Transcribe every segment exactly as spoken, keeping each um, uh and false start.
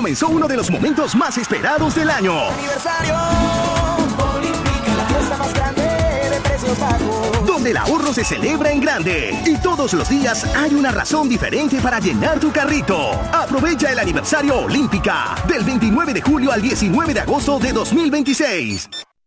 comenzó uno de los momentos más esperados del año. Aniversario Olímpica, la fiesta más grande de precios bajos. Donde el ahorro se celebra en grande y todos los días hay una razón diferente para llenar tu carrito. Aprovecha el aniversario Olímpica del veintinueve de julio al diecinueve de agosto de dos mil veintiséis.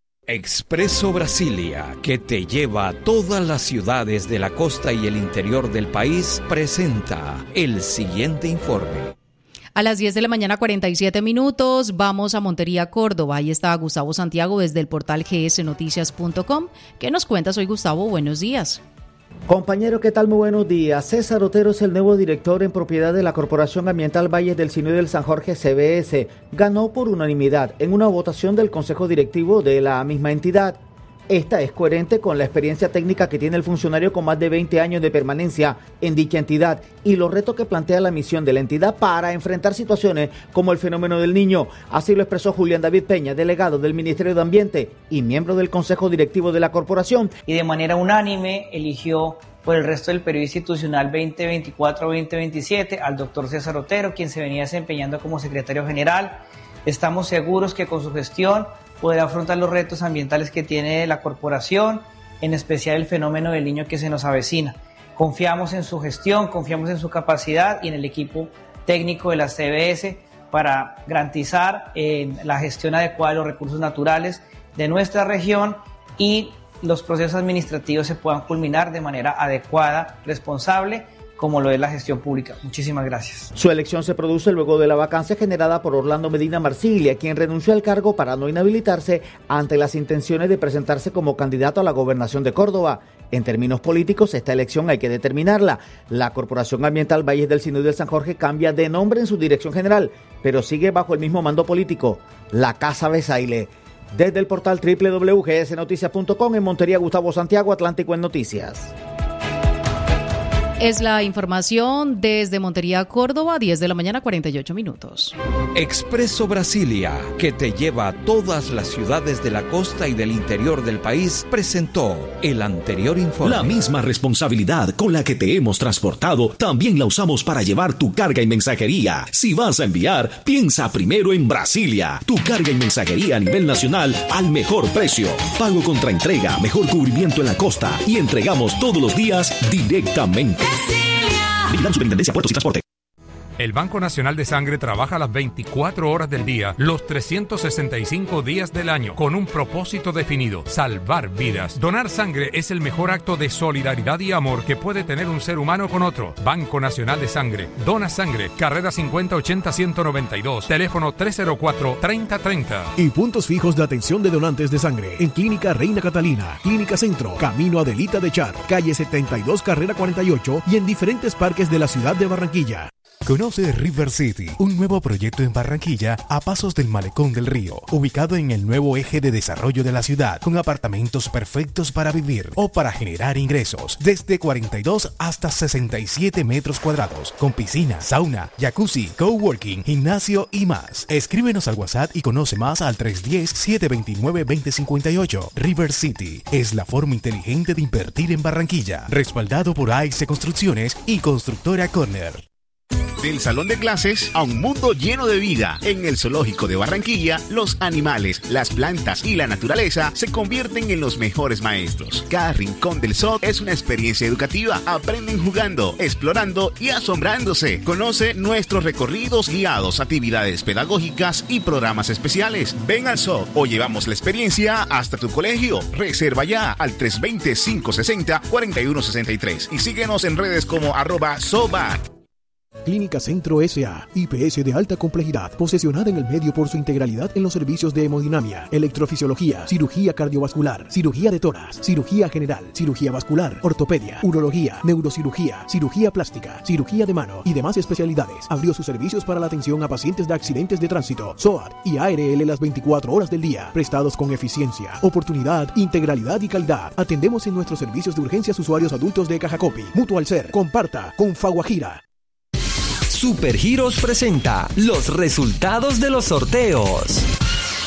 Expreso Brasilia, que te lleva a todas las ciudades de la costa y el interior del país, presenta el siguiente informe. A las diez de la mañana, cuarenta y siete minutos, vamos a Montería, Córdoba. Ahí está Gustavo Santiago desde el portal g s noticias punto com. ¿Qué nos cuentas hoy, Gustavo? Buenos días. Compañero, ¿qué tal? Muy buenos días. César Otero es el nuevo director en propiedad de la Corporación Ambiental Valles del Sinu y del San Jorge C B S. Ganó por unanimidad en una votación del Consejo Directivo de la misma entidad. Esta es coherente con la experiencia técnica que tiene el funcionario con más de veinte años de permanencia en dicha entidad y los retos que plantea la misión de la entidad para enfrentar situaciones como el fenómeno del Niño. Así lo expresó Julián David Peña, delegado del Ministerio de Ambiente y miembro del Consejo Directivo de la Corporación. Y de manera unánime eligió por el resto del periodo institucional veinte veinticuatro veinte veintisiete al doctor César Otero, quien se venía desempeñando como secretario general. Estamos seguros que con su gestión podrá afrontar los retos ambientales que tiene la corporación, en especial el fenómeno del Niño que se nos avecina. Confiamos en su gestión, confiamos en su capacidad y en el equipo técnico de la C B S para garantizar eh, la gestión adecuada de los recursos naturales de nuestra región y los procesos administrativos se puedan culminar de manera adecuada, responsable, como lo es la gestión pública. Muchísimas gracias. Su elección se produce luego de la vacancia generada por Orlando Medina Marsiglia, quien renunció al cargo para no inhabilitarse ante las intenciones de presentarse como candidato a la gobernación de Córdoba. En términos políticos, esta elección hay que determinarla. La Corporación Ambiental Valles del Sinu y del San Jorge cambia de nombre en su dirección general, pero sigue bajo el mismo mando político, la Casa Besaile. Desde el portal doble u doble u doble u punto g s noticias punto com en Montería, Gustavo Santiago, Atlántico en Noticias. Es la información desde Montería, Córdoba, diez de la mañana, cuarenta y ocho minutos. Expreso Brasilia, que te lleva a todas las ciudades de la costa y del interior del país, presentó el anterior informe. La misma responsabilidad con la que te hemos transportado, también la usamos para llevar tu carga y mensajería. Si vas a enviar, piensa primero en Brasilia. Tu carga y mensajería a nivel nacional al mejor precio. Pago contra entrega, mejor cubrimiento en la costa y entregamos todos los días directamente. Vigilando Superintendencia, Puertos y Transporte. El Banco Nacional de Sangre trabaja las veinticuatro horas del día, los trescientos sesenta y cinco días del año, con un propósito definido: salvar vidas. Donar sangre es el mejor acto de solidaridad y amor que puede tener un ser humano con otro. Banco Nacional de Sangre. Dona sangre. Carrera cincuenta ochenta ciento noventa y dos. Teléfono tres cero cuatro, treinta treinta. Y puntos fijos de atención de donantes de sangre en Clínica Reina Catalina, Clínica Centro, Camino Adelita de Char, calle setenta y dos, carrera cuarenta y ocho y en diferentes parques de la ciudad de Barranquilla. Conoce River City, un nuevo proyecto en Barranquilla a pasos del Malecón del Río, ubicado en el nuevo eje de desarrollo de la ciudad, con apartamentos perfectos para vivir o para generar ingresos, desde cuarenta y dos hasta sesenta y siete metros cuadrados, con piscina, sauna, jacuzzi, coworking, gimnasio y más. Escríbenos al WhatsApp y conoce más al tres uno cero, siete dos nueve, dos cero cinco ocho. River City es la forma inteligente de invertir en Barranquilla, respaldado por A I C Construcciones y Constructora Corner. Del salón de clases a un mundo lleno de vida. En el Zoológico de Barranquilla, los animales, las plantas y la naturaleza se convierten en los mejores maestros. Cada rincón del zoo es una experiencia educativa. Aprenden jugando, explorando y asombrándose. Conoce nuestros recorridos guiados, actividades pedagógicas y programas especiales. Ven al zoo o llevamos la experiencia hasta tu colegio. Reserva ya al tres dos cero, cinco seis cero, cuatro uno seis tres y síguenos en redes como arroba zoobat. Clínica Centro S A, I P S de alta complejidad, posesionada en el medio por su integralidad en los servicios de hemodinamia, electrofisiología, cirugía cardiovascular, cirugía de tórax, cirugía general, cirugía vascular, ortopedia, urología, neurocirugía, cirugía plástica, cirugía de mano y demás especialidades. Abrió sus servicios para la atención a pacientes de accidentes de tránsito, S O A T y A R L las veinticuatro horas del día, prestados con eficiencia, oportunidad, integralidad y calidad. Atendemos en nuestros servicios de urgencias usuarios adultos de Cajacopi, Mutual Ser, Comparta, Confaguajira. Supergiros presenta los resultados de los sorteos.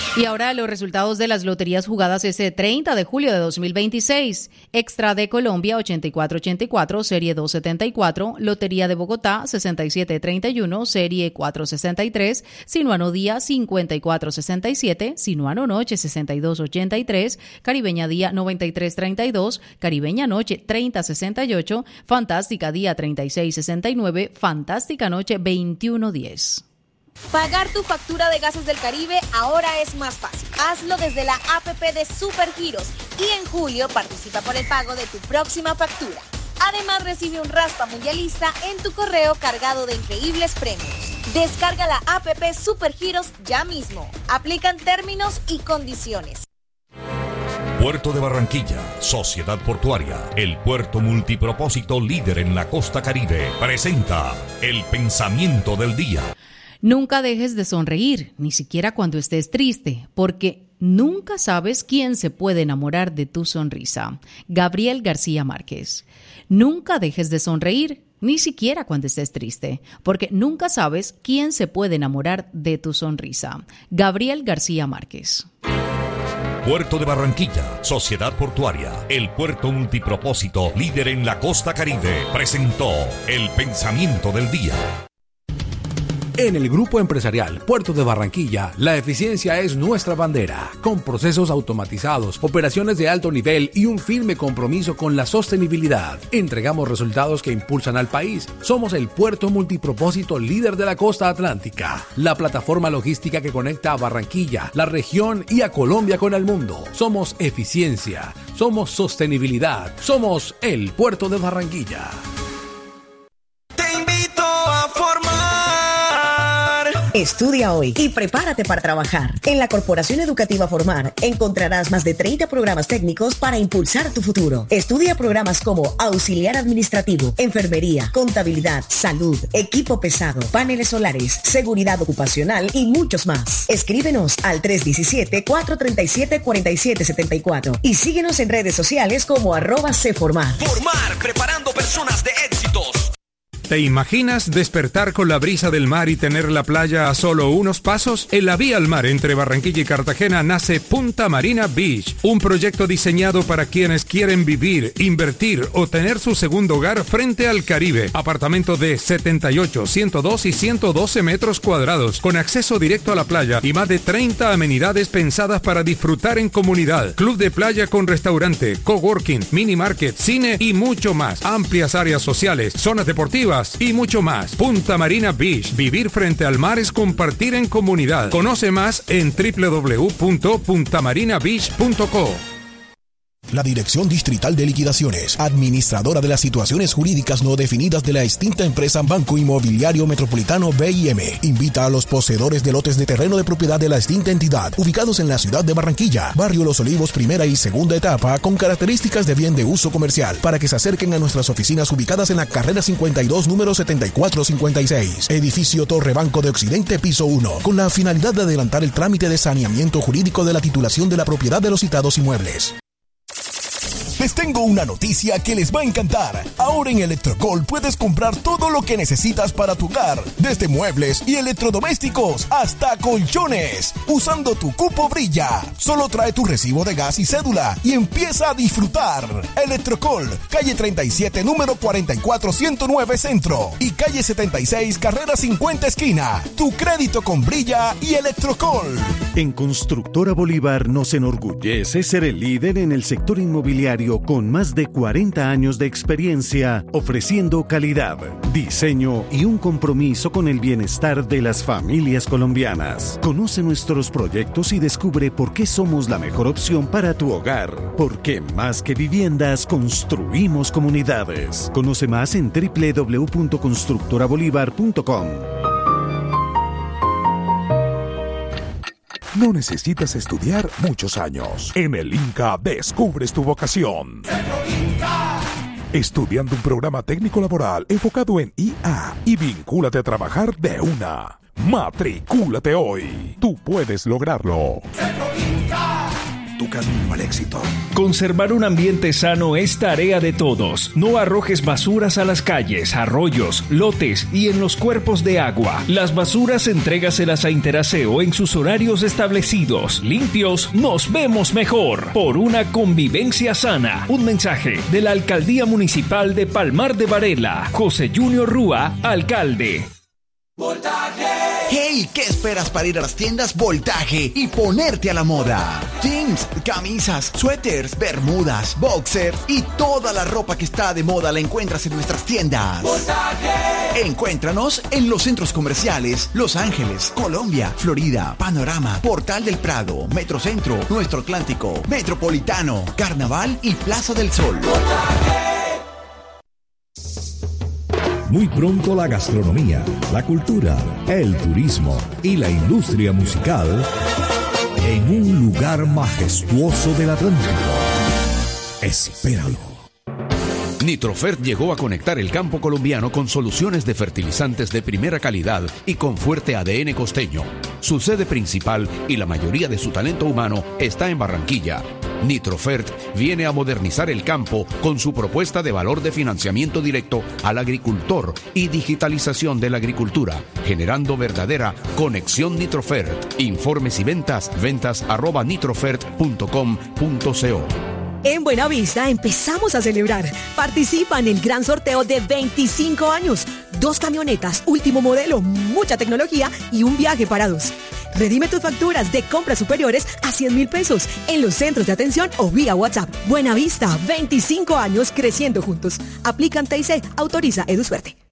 Y ahora los resultados de las loterías jugadas ese treinta de julio de dos mil veintiséis. Extra de Colombia ochenta y cuatro ochenta y cuatro, serie doscientos setenta y cuatro. Lotería de Bogotá sesenta y siete treinta y uno, serie cuatrocientos sesenta y tres. Sinuano Día cincuenta y cuatro sesenta y siete. Sinuano Noche sesenta y dos ochenta y tres. Caribeña Día noventa y tres treinta y dos. Caribeña Noche treinta sesenta y ocho. Fantástica Día treinta y seis sesenta y nueve. Fantástica Noche veintiuno diez. Pagar tu factura de Gases del Caribe ahora es más fácil. Hazlo desde la A P P de Supergiros y en julio participa por el pago de tu próxima factura. Además, recibe un raspa mundialista en tu correo cargado de increíbles premios. Descarga la A P P Supergiros ya mismo. Aplican términos y condiciones. Puerto de Barranquilla, Sociedad Portuaria, el puerto multipropósito líder en la costa Caribe, presenta el pensamiento del día. Nunca dejes de sonreír, ni siquiera cuando estés triste, porque nunca sabes quién se puede enamorar de tu sonrisa. Gabriel García Márquez. Nunca dejes de sonreír, ni siquiera cuando estés triste, porque nunca sabes quién se puede enamorar de tu sonrisa. Gabriel García Márquez. Puerto de Barranquilla, Sociedad Portuaria, el puerto multipropósito líder en la costa Caribe, presentó el pensamiento del día. En el Grupo Empresarial Puerto de Barranquilla, la eficiencia es nuestra bandera. Con procesos automatizados, operaciones de alto nivel y un firme compromiso con la sostenibilidad, entregamos resultados que impulsan al país. Somos el puerto multipropósito líder de la costa atlántica, la plataforma logística que conecta a Barranquilla, la región y a Colombia con el mundo. Somos eficiencia, somos sostenibilidad, somos el Puerto de Barranquilla. Te invito a formar. Estudia hoy y prepárate para trabajar. En la Corporación Educativa Formar encontrarás más de treinta programas técnicos para impulsar tu futuro. Estudia programas como auxiliar administrativo, enfermería, contabilidad, salud, equipo pesado, paneles solares, seguridad ocupacional y muchos más. Escríbenos al tres uno siete, cuatro tres siete, cuatro siete siete cuatro y síguenos en redes sociales como arroba Cformar. Formar, preparando personas de éxitos. ¿Te imaginas despertar con la brisa del mar y tener la playa a solo unos pasos? En la vía al mar entre Barranquilla y Cartagena nace Punta Marina Beach, un proyecto diseñado para quienes quieren vivir, invertir o tener su segundo hogar frente al Caribe. Apartamento de setenta y ocho, ciento dos y ciento doce metros cuadrados, con acceso directo a la playa y más de treinta amenidades pensadas para disfrutar en comunidad. Club de playa con restaurante, coworking, mini market, cine y mucho más. Amplias áreas sociales, zonas deportivas y mucho más. Punta Marina Beach. Vivir frente al mar es compartir en comunidad. Conoce más en doble u doble u doble u punto punta marina beach punto co. La Dirección Distrital de Liquidaciones, administradora de las situaciones jurídicas no definidas de la extinta empresa Banco Inmobiliario Metropolitano B I M, invita a los poseedores de lotes de terreno de propiedad de la extinta entidad, ubicados en la ciudad de Barranquilla, barrio Los Olivos, primera y segunda etapa, con características de bien de uso comercial, para que se acerquen a nuestras oficinas ubicadas en la carrera cincuenta y dos, número setenta y cuatro cincuenta y seis, edificio Torre Banco de Occidente, piso uno, con la finalidad de adelantar el trámite de saneamiento jurídico de la titulación de la propiedad de los citados inmuebles. Les tengo una noticia que les va a encantar. Ahora en Electrocol puedes comprar todo lo que necesitas para tu hogar, desde muebles y electrodomésticos hasta colchones, usando tu cupo Brilla. Solo trae tu recibo de gas y cédula y empieza a disfrutar. Electrocol, calle treinta y siete, número cuarenta y cuatro ciento nueve Centro y calle setenta y seis, carrera cincuenta esquina. Tu crédito con Brilla y Electrocol. En Constructora Bolívar nos enorgullece ser el líder en el sector inmobiliario con más de cuarenta años de experiencia, ofreciendo calidad, diseño y un compromiso con el bienestar de las familias colombianas. Conoce nuestros proyectos y descubre por qué somos la mejor opción para tu hogar. Porque más que viviendas, construimos comunidades. Conoce más en doble u doble u doble u punto constructora bolívar punto com. No necesitas estudiar muchos años. En el INCA descubres tu vocación. Estudiando un programa técnico laboral enfocado en I A y vincúlate a trabajar de una. Matricúlate hoy. Tú puedes lograrlo. tu camino al éxito. Conservar un ambiente sano es tarea de todos. No arrojes basuras a las calles, arroyos, lotes y en los cuerpos de agua. Las basuras entrégaselas a Interaseo en sus horarios establecidos. Limpios, nos vemos mejor. Por una convivencia sana. Un mensaje de la Alcaldía Municipal de Palmar de Varela. José Junior Rúa, alcalde. Voltaje. Hey, ¿qué esperas para ir a las tiendas Voltaje y ponerte a la moda? Jeans, camisas, suéteres, bermudas, boxers y toda la ropa que está de moda la encuentras en nuestras tiendas. Voltaje. Encuéntranos en los centros comerciales Los Ángeles, Colombia, Florida, Panorama, Portal del Prado, Metrocentro, Nuestro Atlántico, Metropolitano, Carnaval y Plaza del Sol. Voltaje. Muy pronto la gastronomía, la cultura, el turismo y la industria musical en un lugar majestuoso del Atlántico. Espéralo. Nitrofert llegó a conectar el campo colombiano con soluciones de fertilizantes de primera calidad y con fuerte A D N costeño. Su sede principal y la mayoría de su talento humano está en Barranquilla. Nitrofert viene a modernizar el campo con su propuesta de valor de financiamiento directo al agricultor y digitalización de la agricultura, generando verdadera conexión Nitrofert. Informes y ventas, ventas arroba nitrofert punto com punto co. En Buenavista empezamos a celebrar. Participa en el gran sorteo de veinticinco años. Dos camionetas, último modelo, mucha tecnología y un viaje para dos. Redime tus facturas de compras superiores a cien mil pesos en los centros de atención o vía WhatsApp. Buenavista, veinticinco años creciendo juntos. Aplican T I C, autoriza EduSuerte.